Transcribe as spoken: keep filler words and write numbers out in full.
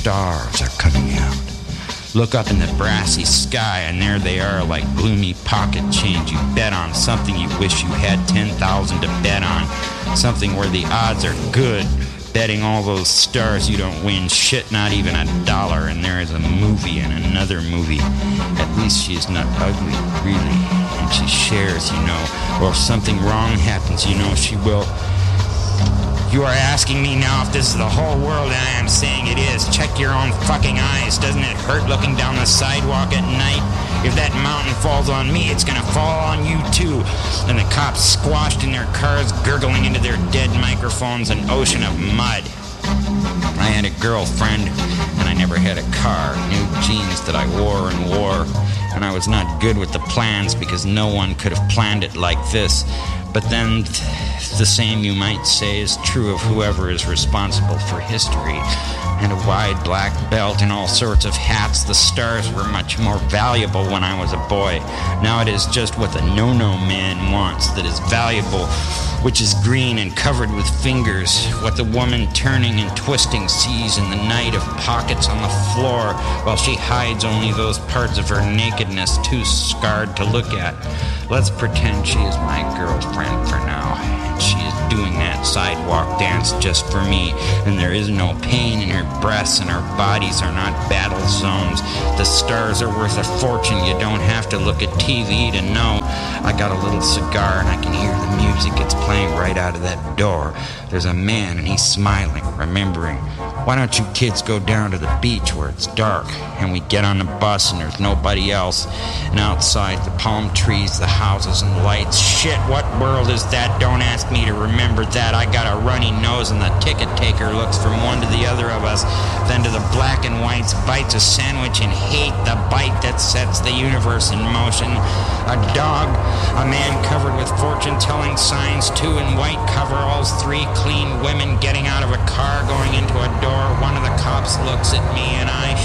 stars are coming out. Look up in the brassy sky, and there they are like gloomy pocket change you bet on, something you wish you had ten thousand to bet on, something where the odds are good. Betting all those stars you don't win shit, not even a dollar, and there is a movie and another movie. At least she is not ugly, really, and she shares, you know, or if something wrong happens, you know she will. You are asking me now if this is the whole world, and I am saying it is. Check your own fucking eyes. Doesn't it hurt looking down the sidewalk at night? If that mountain falls on me, it's gonna fall on you too. And the cops squashed in their cars, gurgling into their dead microphones, an ocean of mud. I had a girlfriend, and I never had a car. New jeans that I wore and wore. And I was not good with the plans because no one could have planned it like this. But then the same, you might say, is true of whoever is responsible for history. And a wide black belt and all sorts of hats. The stars were much more valuable when I was a boy. Now it is just what the no-no man wants that is valuable, which is green and covered with fingers. What the woman turning and twisting sees in the night of pockets on the floor, while she hides only those parts of her nakedness too scarred to look at. Let's pretend she is my girlfriend for now, and she is doing that sidewalk dance just for me, and there is no pain in her breasts, and our bodies are not battle zones. The stars are worth a fortune. You don't have to look at T V to know. I got a little cigar, and I can hear the music. It's playing right out of that door. There's a man, and he's smiling, remembering. Why don't you kids go down to the beach where it's dark? And we get on the bus, and there's nobody else. And outside, the palm trees, the houses, and lights. Shit, what world is that? Don't ask me to remember that. I got a runny nose, and the ticket taker looks from one to the other of us, then to the black and whites, bites a sandwich in hate, the bite that sets the universe in motion. A dog, a man covered with fortune-telling signs, two in white coveralls, three clean women getting out of a car, going into a door. One of the cops looks at me, and I